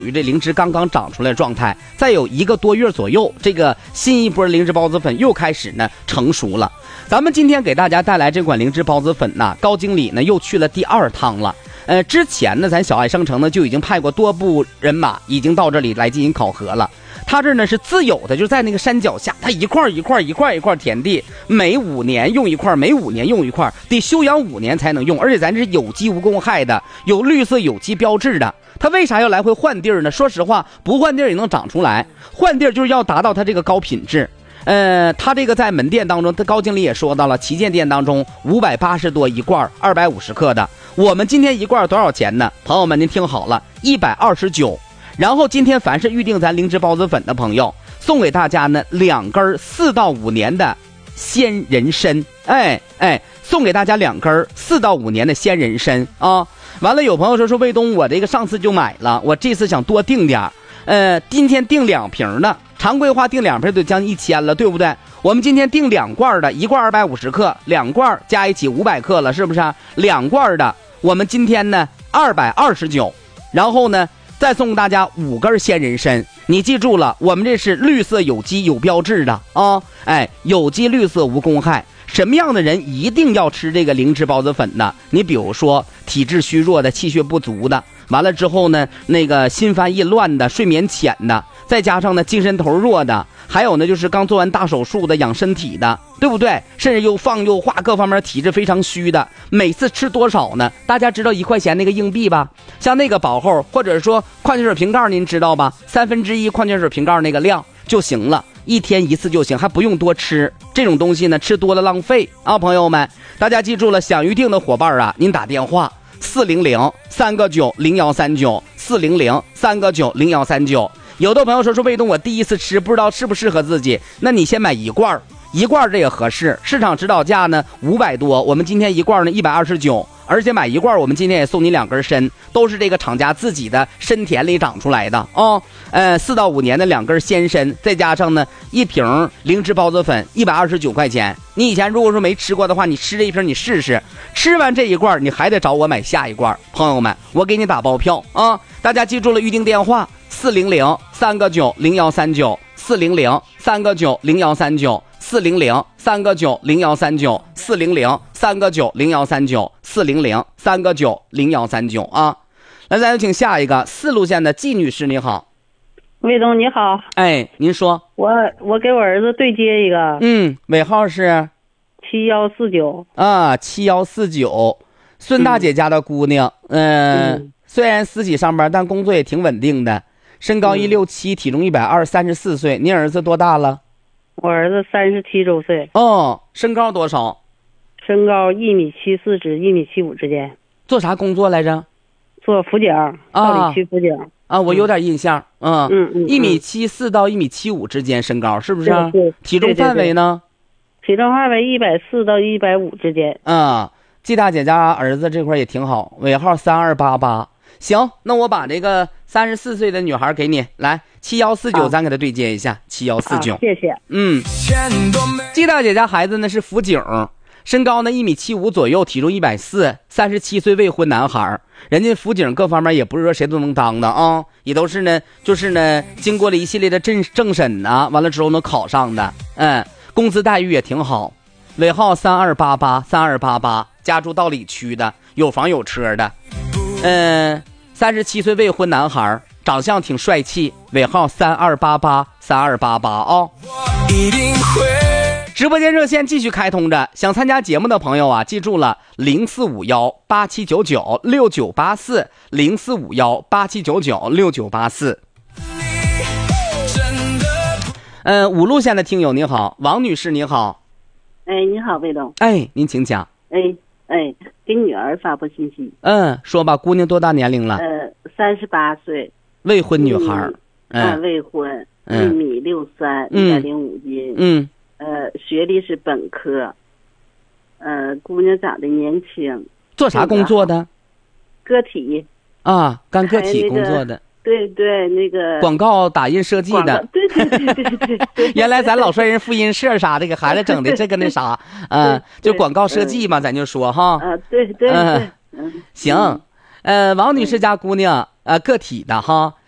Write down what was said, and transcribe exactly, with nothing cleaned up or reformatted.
于这灵芝刚刚长出来的状态，再有一个多月左右，这个新一波灵芝孢子粉又开始呢成熟了。咱们今天给大家带来这款灵芝孢子粉呢，高经理呢又去了第二趟了。呃，之前呢，咱小爱商城呢就已经派过多部人马，已经到这里来进行考核了。他这呢是自有的，就在那个山脚下，他一块一块一块一块田地，每五年用一块，每五年用一块，得休养五年才能用。而且咱这是有机无公害的，有绿色有机标志的。他为啥要来回换地儿呢？说实话，不换地儿也能长出来，换地儿就是要达到他这个高品质。呃，他这个在门店当中，他高经理也说到了，旗舰店当中五百八十多一罐，二百五十克的。我们今天一罐多少钱呢？朋友们，您听好了，一百二十九。然后今天凡是预定咱灵芝孢子粉的朋友，送给大家呢两根四到五年的鲜人参，哎哎，送给大家两根四到五年的鲜人参啊。完了，有朋友说说卫东，我这个上次就买了，我这次想多订点，呃，今天订两瓶的，常规化订两瓶就将近一千了，对不对？我们今天订两罐的，一罐二百五十克，两罐加一起五百克了，是不是啊？两罐的，我们今天呢二百二十九，然后呢再送大家五根鲜人参。你记住了，我们这是绿色有机有标志的啊，哎，有机绿色无公害。什么样的人一定要吃这个灵芝孢子粉呢？你比如说体质虚弱的、气血不足的，完了之后呢，那个心烦意乱的、睡眠浅的，再加上呢精神头弱的，还有呢就是刚做完大手术的、养身体的，对不对？甚至又放又化，各方面体质非常虚的，每次吃多少呢？大家知道一块钱那个硬币吧？像那个保厚或者说矿泉水瓶盖，您知道吧？三分之一矿泉水瓶盖那个量就行了。一天一次就行，还不用多吃。这种东西呢，吃多了浪费啊！朋友们，大家记住了，想预定的伙伴啊，您打电话四零零三个九零幺三九四零零三个九零幺三九。有的朋友说说卫东，我第一次吃，不知道适不适合自己，那你先买一罐，一罐这也合适。市场指导价呢五百多，我们今天一罐呢一百二十九。而且买一罐，我们今天也送你两根参，都是这个厂家自己的参田里长出来的哦。呃，四到五年的两根鲜参，再加上呢一瓶灵芝孢子粉，一百二十九块钱。你以前如果说没吃过的话，你吃这一瓶你试试，吃完这一罐你还得找我买下一罐。朋友们，我给你打包票啊！大家记住了，预定电话四零零三个九零幺三九四零零三个九零幺三九。四零零三个九零幺三九四零零三个九零幺三九四零零三个九零幺三九啊！来，咱就请下一个四路线的季女士，你好。 魏东你好。 哎，您说。 我我给我儿子对接一个。 嗯，尾号是七幺四九啊，七幺四九，孙大姐家的姑娘。嗯、呃嗯，虽然私企上班，但工作也挺稳定的。身高一六七，体重一百二，三十四岁。您儿子多大了？ 我儿子三十七周岁。 哦，身高多少？ 身高一米七四至一米七五之间。 做啥工作来着？ 做辅警，道里区辅警。 啊，我有点印象。嗯嗯嗯， 一米七四到一米七五之间身高，是不是？ 对对。 体重范围呢？ 体重范围一百四到一百五之间。 啊，季大姐家儿子这块也挺好，尾号三二八八。行，那我把这个三十四岁的女孩给你，来七幺四九，咱给她对接一下，七幺四九。 谢谢。 嗯，季大姐家孩子呢是辅警，身高呢一米七五左右，体重一百四，三十七岁未婚男孩。人家辅警各方面也不是说谁都能当的啊，也都是呢，就是呢经过了一系列的政政审啊，完了之后能考上的。嗯，工资待遇也挺好。尾号三二八八三二八八，家住道里区的，有房有车的。嗯，三十七岁未婚男孩，长相挺帅气。尾号三二八八三二八八哦。直播间热线继续开通着，想参加节目的朋友啊，记住了零四五幺八七九九六九八四零四五幺八七九九六九八四。嗯，五路线的听友你好，王女士你好。 哎，你好，魏东。 哎，您请讲。 哎哎，给女儿发布信息。 嗯，说吧，姑娘多大年龄了？ 呃，三十八岁， 未婚女孩。 嗯，嗯未婚， 嗯、 一米六三，一百零五斤。 嗯， 呃，学历是本科。呃，姑娘长得年轻。 做啥工作的？ 个体。 啊，干个体工作的。 对对，那个广告打印设计的。 对对对对对对。 原来咱老帅人复印社啥的给孩子整的这个那啥，嗯、呃，就广告设计嘛，咱就说哈。 啊，对对对。 嗯，行，呃，王女士家姑娘，呃，个体的哈，